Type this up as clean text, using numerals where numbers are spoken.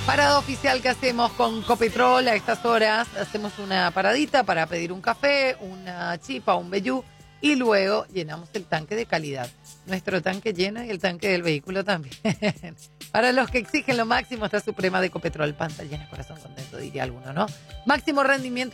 Parada oficial que hacemos con Copetrol a estas horas. Hacemos una paradita para pedir un café, una chipa, un vellú y luego llenamos el tanque de calidad. Nuestro tanque lleno y el tanque del vehículo también. Para los que exigen lo máximo está Suprema de Copetrol. Panza llena, corazón contento, diría alguno, ¿no? Máximo rendimiento